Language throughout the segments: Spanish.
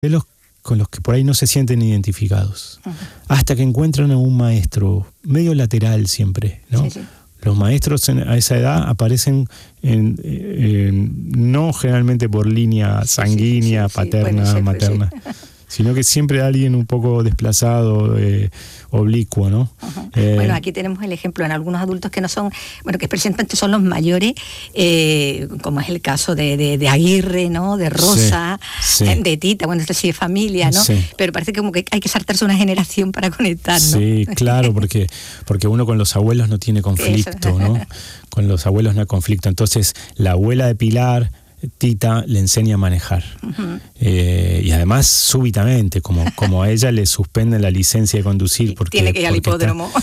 los con los que por ahí no se sienten identificados, hasta que encuentran a un maestro, medio lateral siempre, ¿no? Sí. Los maestros a esa edad aparecen no generalmente por línea sanguínea, paterna, materna, sino que siempre alguien un poco desplazado, oblicuo, ¿no? Bueno, aquí tenemos el ejemplo en algunos adultos que no son, bueno, que presentan que son los mayores, como es el caso de Aguirre, ¿no? De Rosa, de Tita, bueno, esto sí es familia, ¿no? Sí. Pero parece como que hay que saltarse una generación para conectar, ¿no? Sí, claro, porque uno con los abuelos no tiene conflicto, ¿no? Con los abuelos no hay conflicto. Entonces, la abuela de Pilar, Tita, le enseña a manejar. Y además súbitamente, como a ella le suspenden la licencia de conducir porque tiene que ir al hipódromo.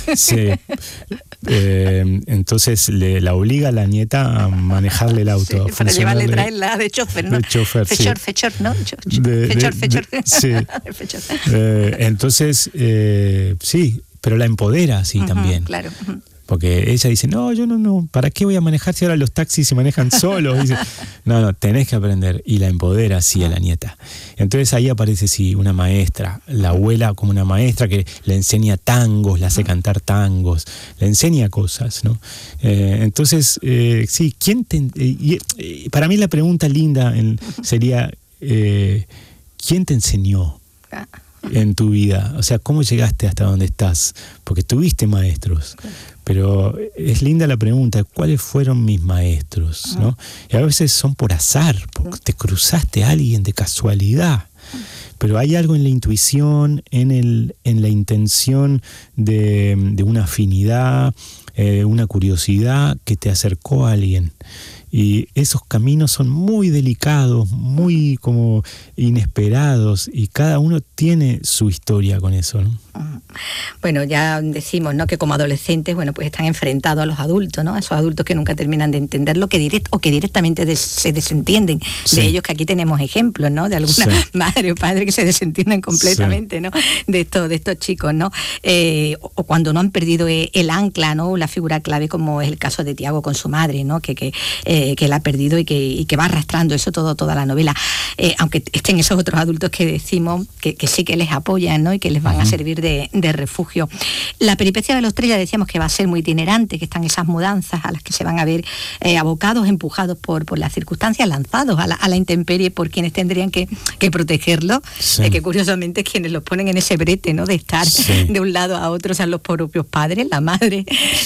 Entonces la obliga a la nieta a manejarle el auto, para llevarle, traerla de chofer, ¿no? De chofer, fechor, ¿no? Fechor. Sí. Entonces, sí, pero la empodera así también. Claro. Porque ella dice, no, yo no, ¿para qué voy a manejar si ahora los taxis se manejan solos? Dice, no, tenés que aprender. Y la empodera así a la nieta. Entonces ahí aparece sí una maestra, la abuela como una maestra que le enseña tangos, le hace cantar tangos, le enseña cosas, ¿no? Entonces, sí, para mí la pregunta linda sería, ¿quién te enseñó en tu vida? O sea, ¿cómo llegaste hasta donde estás? Porque tuviste maestros. Pero es linda la pregunta, ¿cuáles fueron mis maestros? ¿No? Y a veces son por azar, porque te cruzaste a alguien de casualidad. Pero hay algo en la intuición, en la intención de una afinidad, una curiosidad que te acercó a alguien. Y esos caminos son muy delicados, muy como inesperados, y cada uno tiene su historia con eso, ¿no? Bueno, ya decimos, ¿no?, que como adolescentes, bueno, pues están enfrentados a los adultos, ¿no? A esos adultos que nunca terminan de entender lo que directamente se desentienden de ellos, que aquí tenemos ejemplos, ¿no? De alguna madre o padre que se desentienden completamente, ¿no? De estos chicos, ¿no? O cuando no han perdido el ancla, ¿no? La figura clave, como es el caso de Tiago con su madre, ¿no? Que la ha perdido y que va arrastrando eso toda la novela. Aunque estén esos otros adultos que decimos que sí que les apoyan, ¿no? Y que les van a servir de refugio. La peripecia de los tres ya decíamos que va a ser muy itinerante, que están esas mudanzas a las que se van a ver abocados, empujados por las circunstancias, lanzados a la intemperie por quienes tendrían que protegerlos, que curiosamente quienes los ponen en ese brete, ¿no? De estar de un lado a otro, sean los propios padres, la madre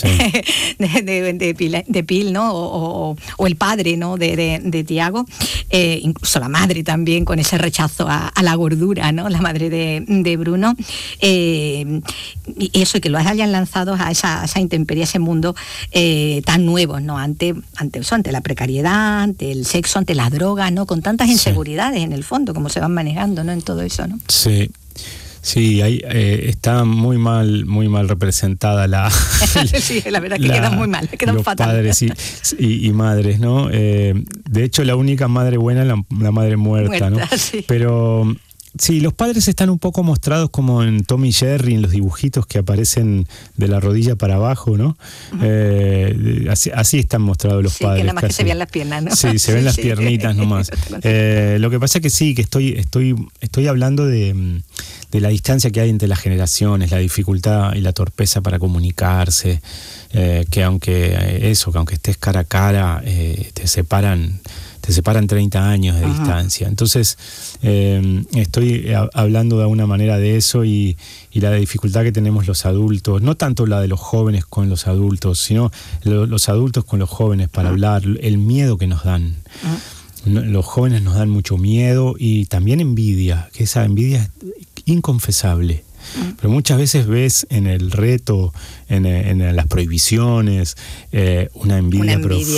de Pil, ¿no? O el padre, ¿no? de Tiago, incluso la madre también con ese rechazo a la gordura, ¿no? La madre de Bruno, y eso, y que los hayan lanzado a esa intemperie, a ese mundo tan nuevo, ¿no? Ante la precariedad, ante el sexo, ante la droga, ¿no? Con tantas inseguridades en el fondo, como se van manejando, ¿no? En todo eso, ¿no? Sí, ahí está muy mal representada sí, la verdad que quedan muy mal, quedan los fatal. Padres y madres, ¿no? De hecho, la única madre buena es la madre muerta, ¿no? Sí. Pero sí, los padres están un poco mostrados como en Tom y Jerry, en los dibujitos que aparecen de la rodilla para abajo, ¿no? Así están mostrados los padres. Que nada más que se vean las piernas, ¿no? Sí, se ven las piernitas nomás. Lo que pasa es que sí, que estoy hablando de la distancia que hay entre las generaciones, la dificultad y la torpeza para comunicarse, que aunque estés cara a cara, te separan 30 años de distancia. Entonces, estoy hablando de alguna manera de eso y la dificultad que tenemos los adultos, no tanto la de los jóvenes con los adultos, sino los adultos con los jóvenes para hablar, el miedo que nos dan. Los jóvenes nos dan mucho miedo y también envidia, que esa envidia es inconfesable. Pero muchas veces ves en el reto, en las prohibiciones, una envidia.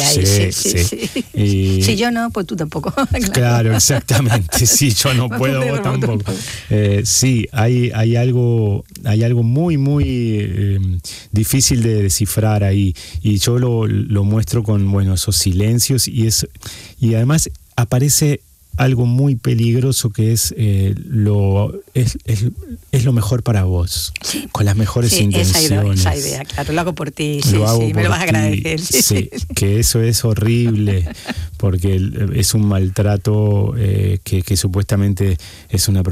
Si yo no, pues tú tampoco. Claro, exactamente. Si yo no puedo, vos tampoco. Sí, hay algo muy, muy difícil de descifrar ahí. Y yo lo muestro con, esos silencios y además aparece algo muy peligroso que es lo mejor para vos, sí, con las mejores intenciones. Esa idea, claro, lo hago por ti, sí, me lo vas a agradecer. Sí, que eso es horrible, porque es un maltrato que supuestamente es una